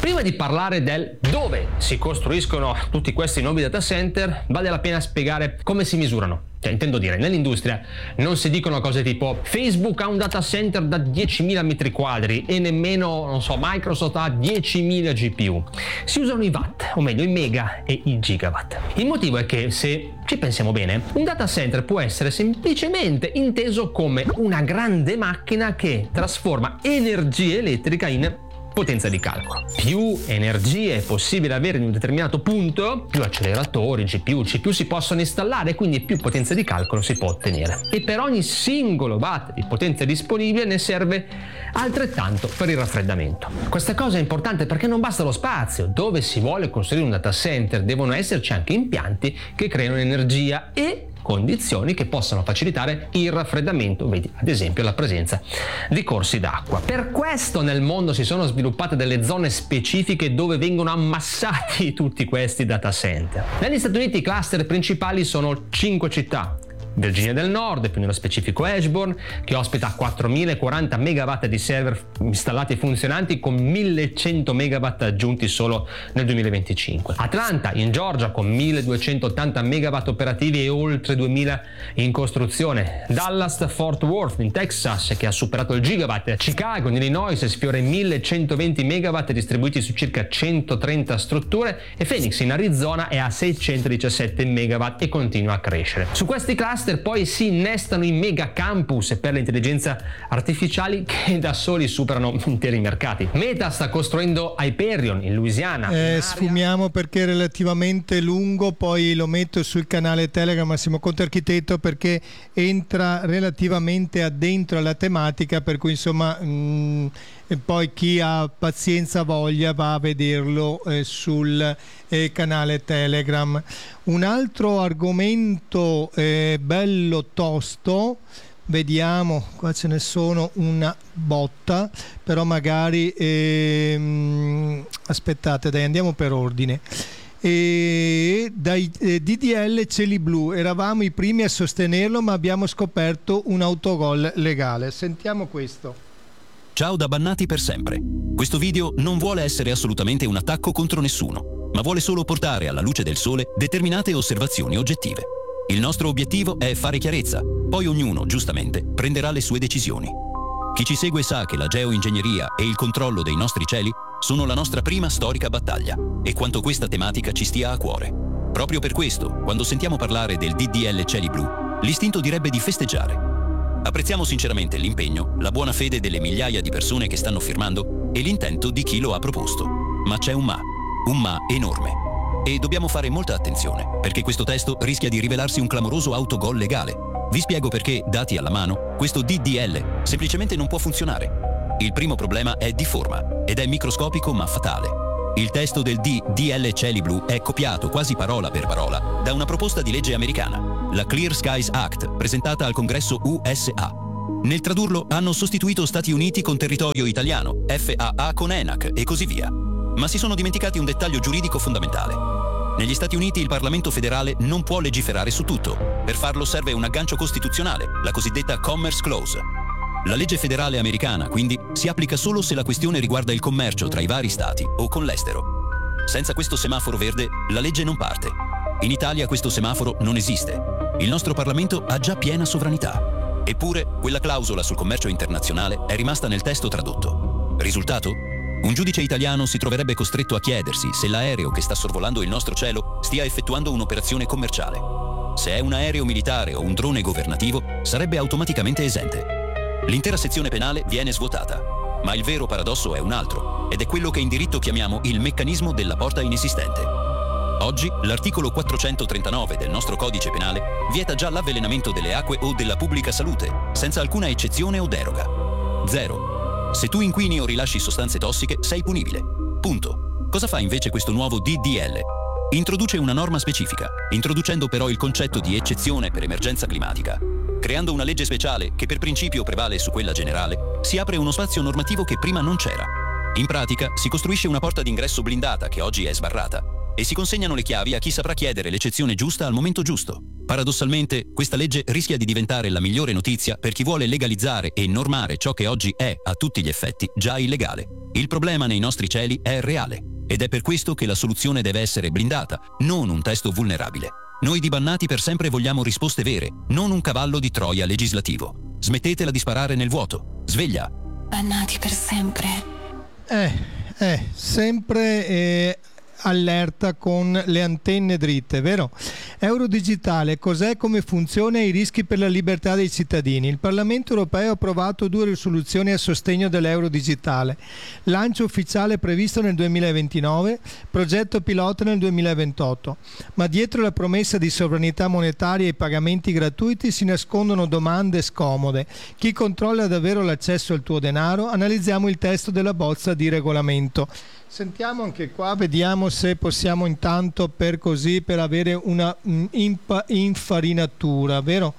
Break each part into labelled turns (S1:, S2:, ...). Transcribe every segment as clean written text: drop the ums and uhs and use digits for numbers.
S1: Prima di parlare del dove si costruiscono tutti questi nuovi data center, vale la pena spiegare come si misurano. Intendo dire, nell'industria non si dicono cose tipo Facebook ha un data center da 10.000 metri quadri e nemmeno, Microsoft ha 10.000 GPU. Si usano i watt, o meglio i mega e i gigawatt. Il motivo è che, se ci pensiamo bene, un data center può essere semplicemente inteso come una grande macchina che trasforma energia elettrica in potenza di calcolo. Più energia è possibile avere in un determinato punto, più acceleratori, GPU, CPU si possono installare, quindi più potenza di calcolo si può ottenere. E per ogni singolo watt di potenza disponibile ne serve altrettanto per il raffreddamento. Questa cosa è importante perché non basta lo spazio. Dove si vuole costruire un data center devono esserci anche impianti che creano energia e condizioni che possano facilitare il raffreddamento, vedi ad esempio la presenza di corsi d'acqua. Per questo nel mondo si sono sviluppate delle zone specifiche dove vengono ammassati tutti questi data center. Negli Stati Uniti i cluster principali sono 5 città: Virginia del Nord, più nello specifico Ashburn, che ospita 4.040 megawatt di server installati e funzionanti, con 1.100 megawatt aggiunti solo nel 2025. Atlanta in Georgia con 1.280 megawatt operativi e oltre 2.000 in costruzione. Dallas Fort Worth in Texas, che ha superato il gigawatt. Chicago in Illinois sfiora i 1.120 megawatt distribuiti su circa 130 strutture, e Phoenix in Arizona è a 617 megawatt e continua a crescere. Su questi cluster poi si innestano i mega campus per le intelligenze artificiali che da soli superano interi mercati. Meta sta costruendo Hyperion in Louisiana.
S2: Sfumiamo perché è relativamente lungo, poi lo metto sul canale Telegram Massimo Conte Architetto, perché entra relativamente addentro alla tematica, per cui e poi chi ha pazienza, voglia, va a vederlo sul canale Telegram. Un altro argomento bello tosto, vediamo, qua ce ne sono una botta, però magari aspettate, andiamo per ordine. Dai DDL Cieli Blu, eravamo i primi a sostenerlo, ma abbiamo scoperto un autogol legale. Sentiamo questo.
S3: Ciao da Bannati per sempre. Questo video non vuole essere assolutamente un attacco contro nessuno, ma vuole solo portare alla luce del sole determinate osservazioni oggettive. Il nostro obiettivo è fare chiarezza, poi ognuno, giustamente, prenderà le sue decisioni. Chi ci segue sa che la geoingegneria e il controllo dei nostri cieli sono la nostra prima storica battaglia, e quanto questa tematica ci stia a cuore. Proprio per questo, quando sentiamo parlare del DDL Cieli Blu, l'istinto direbbe di festeggiare. Apprezziamo sinceramente l'impegno, la buona fede delle migliaia di persone che stanno firmando e l'intento di chi lo ha proposto. Ma c'è un ma enorme. E dobbiamo fare molta attenzione, perché questo testo rischia di rivelarsi un clamoroso autogol legale. Vi spiego perché, dati alla mano, questo DDL semplicemente non può funzionare. Il primo problema è di forma, ed è microscopico ma fatale. Il testo del DDL Cieli Blu è copiato quasi parola per parola da una proposta di legge americana, la Clear Skies Act, presentata al Congresso USA. Nel tradurlo hanno sostituito Stati Uniti con territorio italiano, FAA con ENAC e così via. Ma si sono dimenticati un dettaglio giuridico fondamentale. Negli Stati Uniti il Parlamento federale non può legiferare su tutto. Per farlo serve un aggancio costituzionale, la cosiddetta Commerce Clause. La legge federale americana, quindi, si applica solo se la questione riguarda il commercio tra i vari stati o con l'estero. Senza questo semaforo verde, la legge non parte. In Italia questo semaforo non esiste. Il nostro Parlamento ha già piena sovranità. Eppure, quella clausola sul commercio internazionale è rimasta nel testo tradotto. Risultato? Un giudice italiano si troverebbe costretto a chiedersi se l'aereo che sta sorvolando il nostro cielo stia effettuando un'operazione commerciale. Se è un aereo militare o un drone governativo, sarebbe automaticamente esente. L'intera sezione penale viene svuotata, ma il vero paradosso è un altro, ed è quello che in diritto chiamiamo il meccanismo della porta inesistente. Oggi l'articolo 439 del nostro codice penale vieta già l'avvelenamento delle acque o della pubblica salute, senza alcuna eccezione o deroga. 0. Se tu inquini o rilasci sostanze tossiche, sei punibile. Punto. Cosa fa invece questo nuovo DDL? Introduce una norma specifica, introducendo però il concetto di eccezione per emergenza climatica. Creando una legge speciale che per principio prevale su quella generale, si apre uno spazio normativo che prima non c'era. In pratica si costruisce una porta d'ingresso blindata che oggi è sbarrata. e si consegnano le chiavi a chi saprà chiedere l'eccezione giusta al momento giusto. Paradossalmente, questa legge rischia di diventare la migliore notizia per chi vuole legalizzare e normare ciò che oggi è, a tutti gli effetti, già illegale. Il problema nei nostri cieli è reale ed è per questo che la soluzione deve essere blindata, non un testo vulnerabile. Noi di Bannati per sempre vogliamo risposte vere, non un cavallo di Troia legislativo. Smettetela di sparare nel vuoto. Sveglia!
S4: Bannati per sempre.
S2: Sempre allerta con le antenne dritte, vero? Eurodigitale, cos'è, come funziona e i rischi per la libertà dei cittadini. Il Parlamento europeo ha approvato 2 risoluzioni a sostegno dell'euro digitale. Lancio ufficiale previsto nel 2029, progetto pilota nel 2028. Ma dietro la promessa di sovranità monetaria e i pagamenti gratuiti si nascondono domande scomode. Chi controlla davvero l'accesso al tuo denaro? Analizziamo il testo della bozza di regolamento. Sentiamo anche qua, vediamo se possiamo intanto per avere una infarinatura, vero?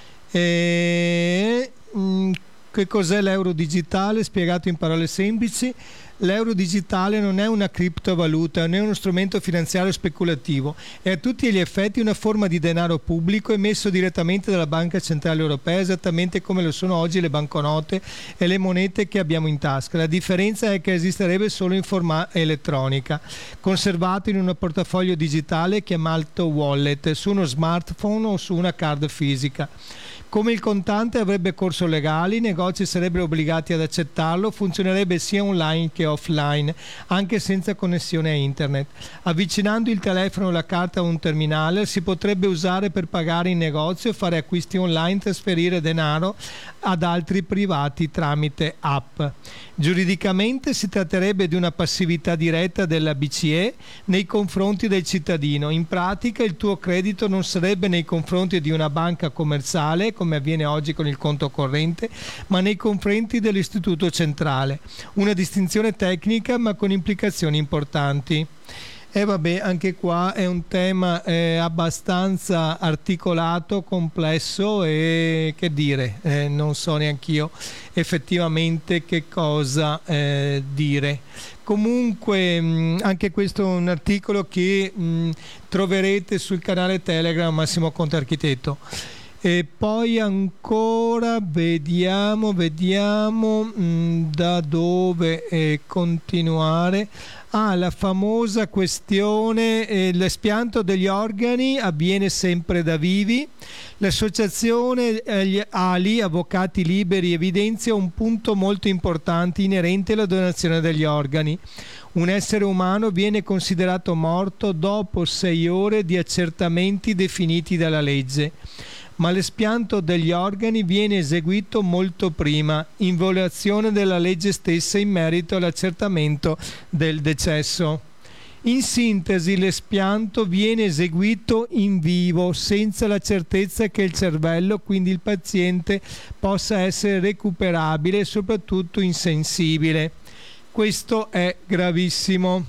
S2: Che cos'è l'euro digitale? Spiegato in parole semplici. L'euro digitale non è una criptovaluta, non è uno strumento finanziario speculativo, è a tutti gli effetti una forma di denaro pubblico emesso direttamente dalla Banca Centrale Europea, esattamente come lo sono oggi le banconote e le monete che abbiamo in tasca. La differenza è che esisterebbe solo in forma elettronica, conservato in un portafoglio digitale chiamato wallet, su uno smartphone o su una card fisica. Come il contante avrebbe corso legale, i negozi sarebbero obbligati ad accettarlo, funzionerebbe sia online che offline, anche senza connessione a internet. Avvicinando il telefono o la carta a un terminale si potrebbe usare per pagare in negozio, fare acquisti online, trasferire denaro ad altri privati tramite app. Giuridicamente si tratterebbe di una passività diretta della BCE nei confronti del cittadino. In pratica il tuo credito non sarebbe nei confronti di una banca commerciale, come avviene oggi con il conto corrente, ma nei confronti dell'istituto centrale. Una distinzione tecnica ma con implicazioni importanti. E vabbè, anche qua è un tema abbastanza articolato, complesso e che dire, non so neanch'io effettivamente che cosa dire. Comunque anche questo è un articolo che troverete sul canale Telegram Massimo Conte Architetto. E poi ancora vediamo da dove continuare. La famosa questione, l'espianto degli organi avviene sempre da vivi. L'associazione Ali, Avvocati Liberi, evidenzia un punto molto importante inerente alla donazione degli organi. Un essere umano viene considerato morto dopo 6 ore di accertamenti definiti dalla legge, ma l'espianto degli organi viene eseguito molto prima, in violazione della legge stessa in merito all'accertamento del decesso. In sintesi, l'espianto viene eseguito in vivo, senza la certezza che il cervello, quindi il paziente, possa essere recuperabile e soprattutto insensibile. Questo è gravissimo.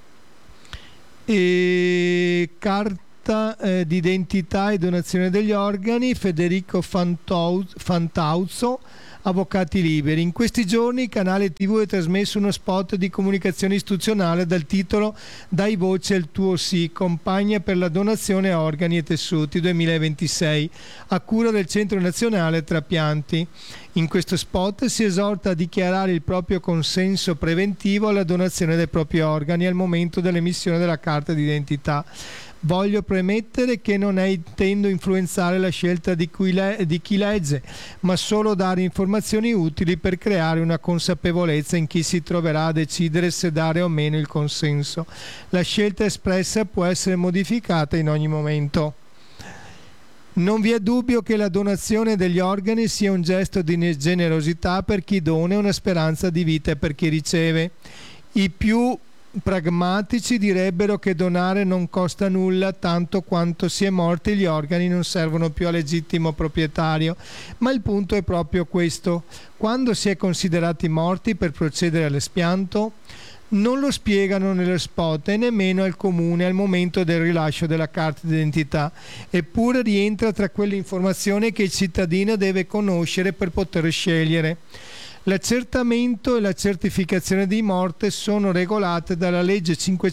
S2: Di identità e donazione degli organi, Federico Fantauzo, Avvocati Liberi. In questi giorni il canale TV ha trasmesso uno spot di comunicazione istituzionale dal titolo Dai voce al tuo sì, campagna per la donazione organi e tessuti 2026, a cura del Centro Nazionale Trapianti. In questo spot si esorta a dichiarare il proprio consenso preventivo alla donazione dei propri organi al momento dell'emissione della carta d'identità. Voglio premettere che non intendo influenzare la scelta di chi legge, ma solo dare informazioni utili per creare una consapevolezza in chi si troverà a decidere se dare o meno il consenso. La scelta espressa può essere modificata in ogni momento. Non vi è dubbio che la donazione degli organi sia un gesto di generosità per chi dona e una speranza di vita per chi riceve. I più pragmatici direbbero che donare non costa nulla, tanto quanto si è morti gli organi non servono più al legittimo proprietario, ma il punto è proprio questo: quando si è considerati morti per procedere all'espianto? Non lo spiegano nello spot e nemmeno al comune al momento del rilascio della carta d'identità, eppure rientra tra quelle informazioni che il cittadino deve conoscere per poter scegliere. L'accertamento e la certificazione di morte sono regolate dalla legge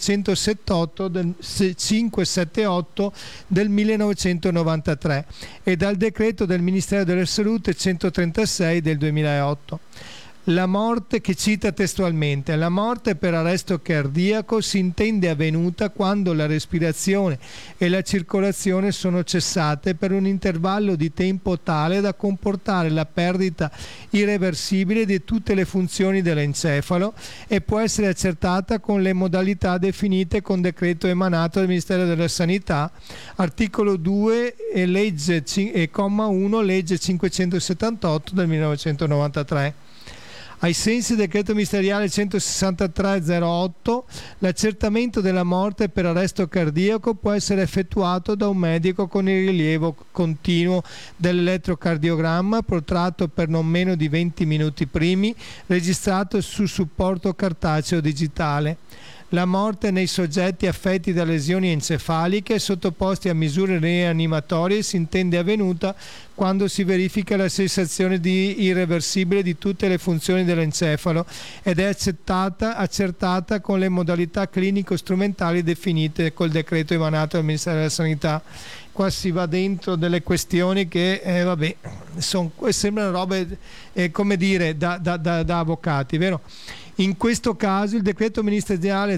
S2: 578 del 1993 e dal decreto del Ministero della Salute 136 del 2008. La morte, che cita testualmente: la morte per arresto cardiaco si intende avvenuta quando la respirazione e la circolazione sono cessate per un intervallo di tempo tale da comportare la perdita irreversibile di tutte le funzioni dell'encefalo e può essere accertata con le modalità definite con decreto emanato dal Ministero della Sanità, articolo 2 e comma 1 legge 578 del 1993. Ai sensi del decreto ministeriale 163/08, l'accertamento della morte per arresto cardiaco può essere effettuato da un medico con il rilievo continuo dell'elettrocardiogramma protratto per non meno di 20 minuti primi, registrato su supporto cartaceo digitale. La morte nei soggetti affetti da lesioni encefaliche sottoposti a misure rianimatorie si intende avvenuta quando si verifica la cessazione irreversibile di tutte le funzioni dell'encefalo ed è accertata con le modalità clinico-strumentali definite col decreto emanato dal Ministero della Sanità. Qua si va dentro delle questioni che sembrano robe come dire da avvocati, vero? In questo caso il decreto ministeriale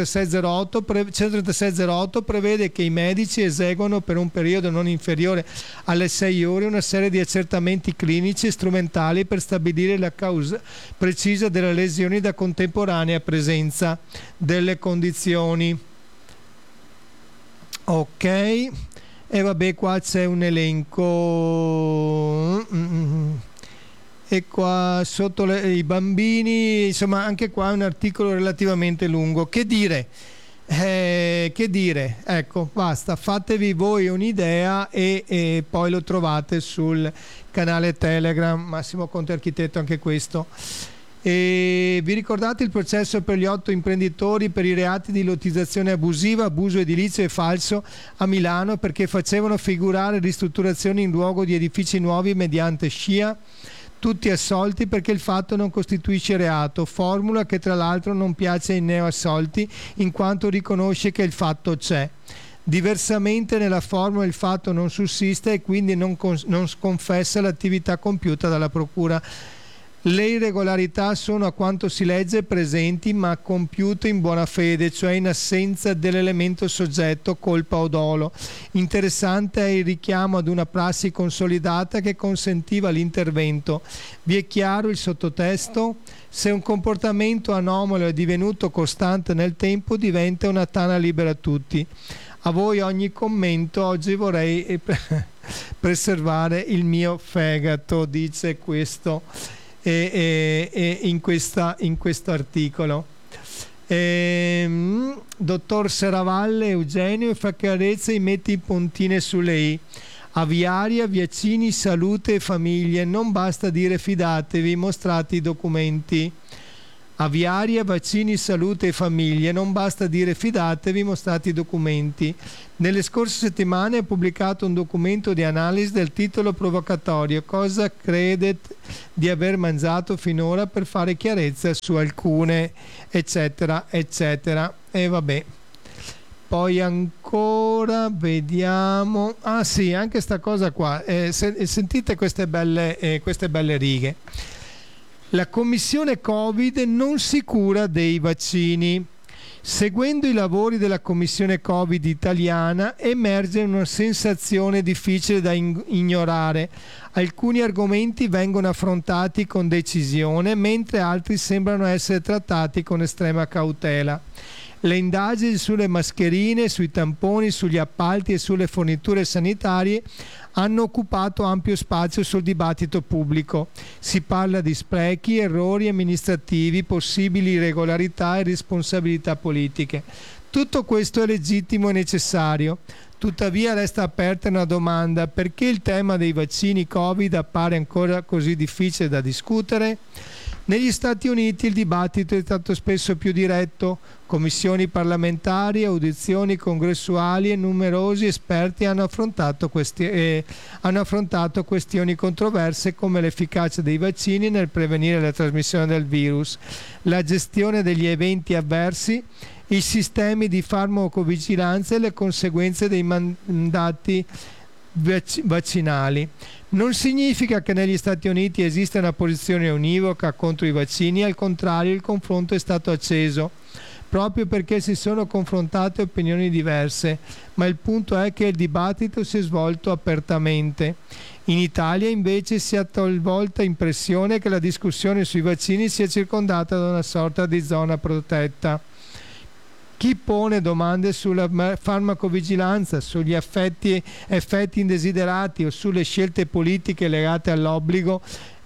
S2: 13608 prevede che i medici eseguano per un periodo non inferiore alle 6 ore una serie di accertamenti clinici e strumentali per stabilire la causa precisa delle lesioni da contemporanea presenza delle condizioni. Ok, e vabbè, qua c'è un elenco. E qua sotto i bambini, insomma, anche qua è un articolo relativamente lungo. Che dire? Ecco, basta, fatevi voi un'idea e poi lo trovate sul canale Telegram Massimo Conte Architetto, anche questo. E vi ricordate il processo per gli 8 imprenditori per i reati di lottizzazione abusiva, abuso edilizio e falso a Milano, perché facevano figurare ristrutturazioni in luogo di edifici nuovi mediante SCIA? Tutti assolti perché il fatto non costituisce reato, formula che tra l'altro non piace ai neoassolti in quanto riconosce che il fatto c'è. Diversamente nella formula il fatto non sussiste e quindi non confessa l'attività compiuta dalla procura. Le irregolarità sono, a quanto si legge, presenti ma compiute in buona fede, cioè in assenza dell'elemento soggetto, colpa o dolo. Interessante è il richiamo ad una prassi consolidata che consentiva l'intervento. Vi è chiaro il sottotesto? Se un comportamento anomalo è divenuto costante nel tempo, diventa una tana libera a tutti. A voi ogni commento, oggi vorrei preservare il mio fegato, dice questo. In questo articolo dottor Serravalle Eugenio fa chiarezza e mette i puntini sulle i. Aviaria, vaccini, salute e famiglie, non basta dire fidatevi, mostrate i documenti. Aviaria, vaccini, salute e famiglie, non basta dire fidatevi, mostrate i documenti. Nelle scorse settimane ha pubblicato un documento di analisi del titolo provocatorio: cosa crede di aver mangiato finora, per fare chiarezza su alcune, eccetera, eccetera. E vabbè. Poi ancora vediamo. Ah sì, anche sta cosa qua. Sentite queste belle righe. La commissione Covid non si cura dei vaccini. Seguendo i lavori della commissione Covid italiana emerge una sensazione difficile da ignorare. Alcuni argomenti vengono affrontati con decisione, mentre altri sembrano essere trattati con estrema cautela. Le indagini sulle mascherine, sui tamponi, sugli appalti e sulle forniture sanitarie hanno occupato ampio spazio sul dibattito pubblico. Si parla di sprechi, errori amministrativi, possibili irregolarità e responsabilità politiche. Tutto questo è legittimo e necessario. Tuttavia resta aperta una domanda: perché il tema dei vaccini Covid appare ancora così difficile da discutere? Negli Stati Uniti il dibattito è stato spesso più diretto, commissioni parlamentari, audizioni congressuali e numerosi esperti hanno affrontato questioni controverse come l'efficacia dei vaccini nel prevenire la trasmissione del virus, la gestione degli eventi avversi, i sistemi di farmacovigilanza e le conseguenze dei mandati vaccinali. Non significa che negli Stati Uniti esista una posizione univoca contro i vaccini, al contrario il confronto è stato acceso, proprio perché si sono confrontate opinioni diverse, ma il punto è che il dibattito si è svolto apertamente. In Italia invece si ha talvolta impressione che la discussione sui vaccini sia circondata da una sorta di zona protetta. Chi pone domande sulla farmacovigilanza, sugli effetti indesiderati o sulle scelte politiche legate all'obbligo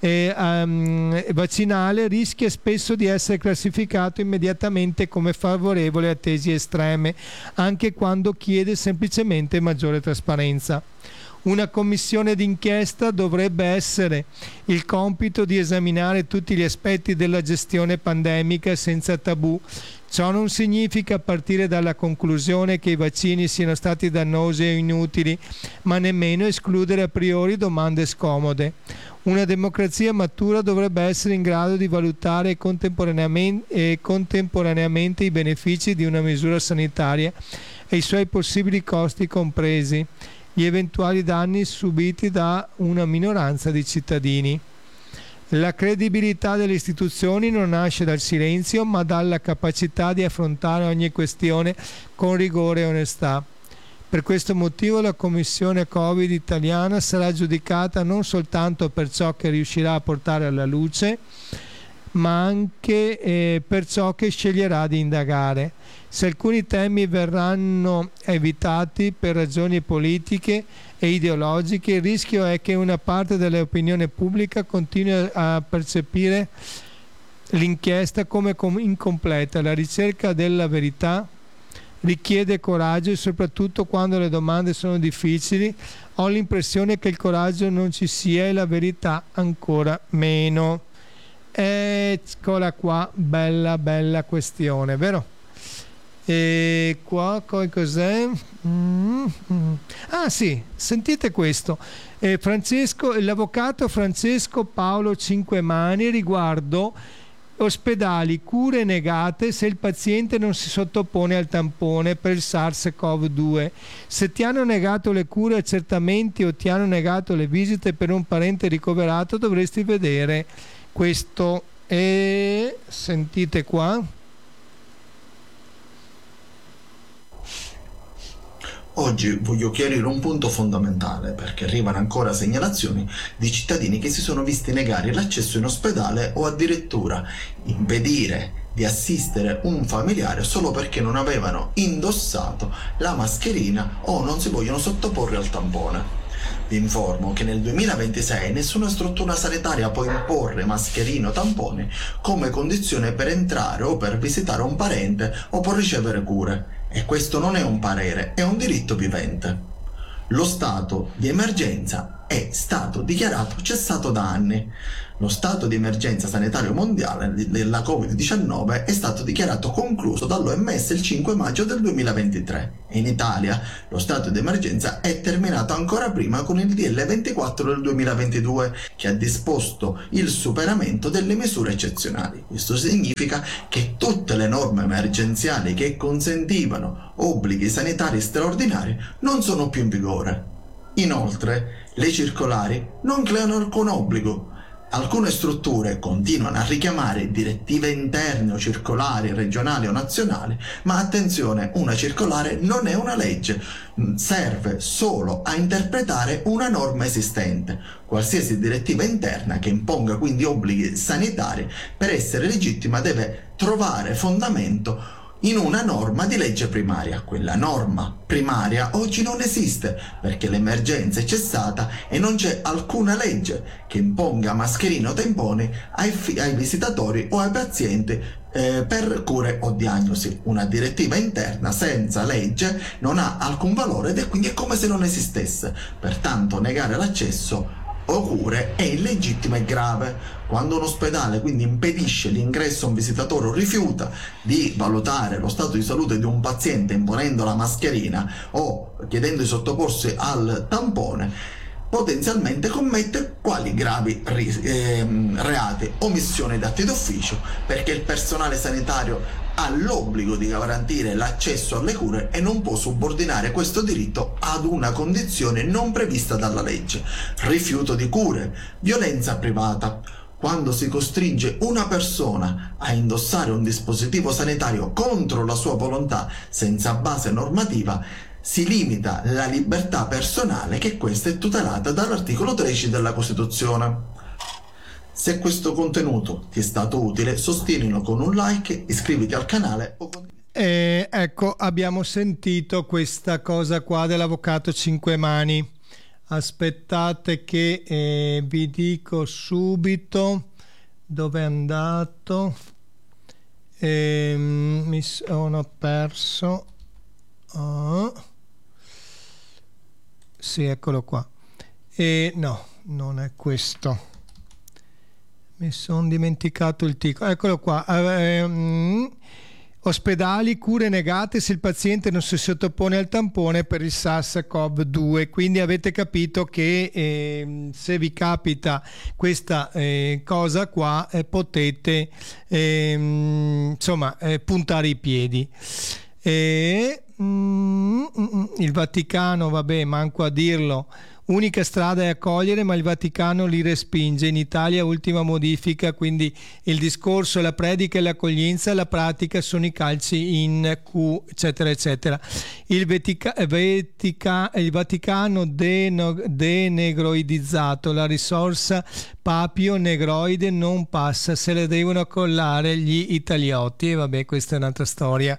S2: vaccinale rischia spesso di essere classificato immediatamente come favorevole a tesi estreme, anche quando chiede semplicemente maggiore trasparenza. Una commissione d'inchiesta dovrebbe essere il compito di esaminare tutti gli aspetti della gestione pandemica senza tabù. Ciò non significa partire dalla conclusione che i vaccini siano stati dannosi e inutili, ma nemmeno escludere a priori domande scomode. Una democrazia matura dovrebbe essere in grado di valutare contemporaneamente i benefici di una misura sanitaria e i suoi possibili costi compresi, gli eventuali danni subiti da una minoranza di cittadini. La credibilità delle istituzioni non nasce dal silenzio, ma dalla capacità di affrontare ogni questione con rigore e onestà. Per questo motivo la Commissione Covid italiana sarà giudicata non soltanto per ciò che riuscirà a portare alla luce, ma anche per ciò che sceglierà di indagare. Se alcuni temi verranno evitati per ragioni politiche e ideologiche, il rischio è che una parte dell'opinione pubblica continui a percepire l'inchiesta come incompleta. La ricerca della verità richiede coraggio e soprattutto quando le domande sono difficili ho l'impressione che il coraggio non ci sia e la verità ancora meno. Eccola qua, bella questione, vero? E qua cos'è? Ah sì, sentite questo. L'avvocato Francesco Paolo Cinquemani riguardo ospedali, cure negate se il paziente non si sottopone al tampone per il SARS-CoV-2. Se ti hanno negato le cure, accertamenti o ti hanno negato le visite per un parente ricoverato, dovresti vedere questo. E sentite qua.
S5: Oggi voglio chiarire un punto fondamentale, perché arrivano ancora segnalazioni di cittadini che si sono visti negare l'accesso in ospedale o addirittura impedire di assistere un familiare solo perché non avevano indossato la mascherina o non si vogliono sottoporre al tampone. Vi informo che nel 2026 nessuna struttura sanitaria può imporre mascherine o tamponi come condizione per entrare o per visitare un parente o per ricevere cure. E questo non è un parere, è un diritto vivente. Lo stato di emergenza è stato dichiarato cessato da anni. Lo stato di emergenza sanitario mondiale della Covid-19 è stato dichiarato concluso dall'OMS il 5 maggio del 2023 e in Italia lo stato di emergenza è terminato ancora prima con il DL 24 del 2022 che ha disposto il superamento delle misure eccezionali. Questo significa che tutte le norme emergenziali che consentivano obblighi sanitari straordinari non sono più in vigore. Inoltre, le circolari non creano alcun obbligo. Alcune strutture continuano a richiamare direttive interne o circolari regionali o nazionali, ma attenzione, una circolare non è una legge, serve solo a interpretare una norma esistente. Qualsiasi direttiva interna che imponga quindi obblighi sanitari per essere legittima deve trovare fondamento in una norma di legge primaria. Quella norma primaria oggi non esiste perché l'emergenza è cessata e non c'è alcuna legge che imponga mascherine o tamponi ai visitatori o ai pazienti per cure o diagnosi. Una direttiva interna senza legge non ha alcun valore ed è quindi come se non esistesse. Pertanto negare l'accesso o cure è illegittima e grave. Quando un ospedale quindi impedisce l'ingresso a un visitatore o rifiuta di valutare lo stato di salute di un paziente imponendo la mascherina o chiedendo di sottoporsi al tampone, potenzialmente commette quali gravi reati: omissione di atti d'ufficio, perché il personale sanitario ha l'obbligo di garantire l'accesso alle cure e non può subordinare questo diritto ad una condizione non prevista dalla legge. Rifiuto di cure, violenza privata. Quando si costringe una persona a indossare un dispositivo sanitario contro la sua volontà, senza base normativa, si limita la libertà personale, che questa è tutelata dall'articolo 13 della Costituzione. Se questo contenuto ti è stato utile, sostienilo con un like, iscriviti al canale o condividi.
S2: Ecco, abbiamo sentito questa cosa qua dell'avvocato Cinquemani. Aspettate che vi dico subito dove è andato. Mi sono perso. Sì, eccolo qua. No, non è questo. Mi sono dimenticato il titolo. Eccolo qua. Ospedali, cure negate se il paziente non si sottopone al tampone per il SARS-CoV-2. Quindi avete capito che se vi capita questa cosa qua, potete puntare i piedi. Il Vaticano, vabbè, manco a dirlo. Unica strada è accogliere, ma il Vaticano li respinge. In Italia ultima modifica, quindi il discorso, la predica e l'accoglienza, la pratica sono i calci in Q, eccetera eccetera. Il Vaticano denegroidizzato, la risorsa papio negroide non passa, se le devono accollare gli italiotti. E vabbè, questa è un'altra storia.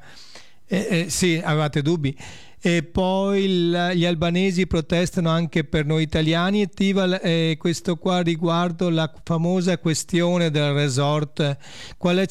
S2: Sì, avevate dubbi? E poi gli albanesi protestano anche per noi italiani. E questo qua riguardo la famosa questione del resort. Qua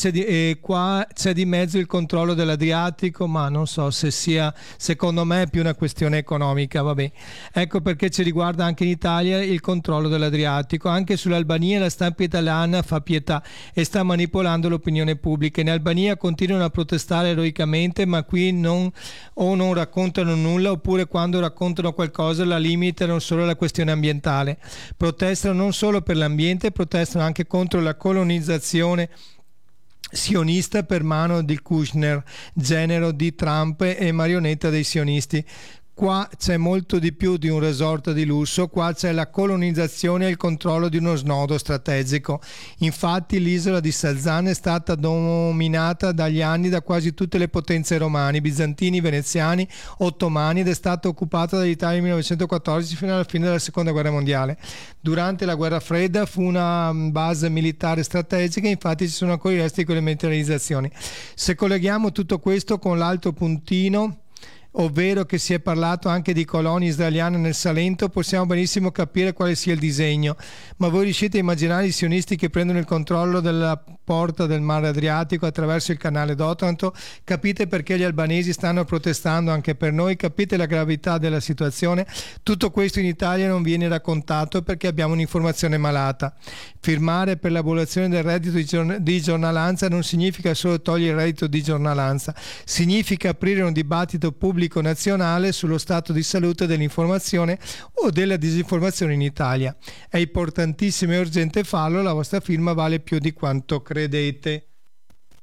S2: c'è di mezzo il controllo dell'Adriatico, ma non so se sia, secondo me è più una questione economica. Vabbè, ecco perché ci riguarda anche in Italia il controllo dell'Adriatico. Anche sull'Albania la stampa italiana fa pietà e sta manipolando l'opinione pubblica. In Albania continuano a protestare eroicamente, ma qui non raccontano nulla, oppure quando raccontano qualcosa la limitano solo alla questione ambientale. Protestano non solo per l'ambiente, protestano anche contro la colonizzazione sionista per mano di Kushner, genero di Trump e marionetta dei sionisti. Qua c'è molto di più di un resort di lusso, qua c'è la colonizzazione e il controllo di uno snodo strategico. Infatti l'isola di Sazan è stata dominata dagli anni da quasi tutte le potenze romane, bizantini, veneziani, ottomani, ed è stata occupata dall'Italia nel 1914 fino alla fine della seconda guerra mondiale. Durante la guerra fredda fu una base militare strategica, infatti ci sono ancora i resti di quelle militarizzazioni. Se colleghiamo tutto questo con l'altro puntino, ovvero che si è parlato anche di colonie israeliane nel Salento, possiamo benissimo capire quale sia il disegno. Ma voi riuscite a immaginare i sionisti che prendono il controllo della porta del mare Adriatico attraverso il canale d'Otranto? Capite perché gli albanesi stanno protestando anche per noi? Capite la gravità della situazione? Tutto questo in Italia non viene raccontato perché abbiamo un'informazione malata. Firmare per l'abolizione del reddito di giornalanza non significa solo togliere il reddito di giornalanza, significa aprire un dibattito pubblico nazionale sullo stato di salute dell'informazione o della disinformazione in Italia. È importantissimo e urgente farlo, la vostra firma vale più di quanto credete.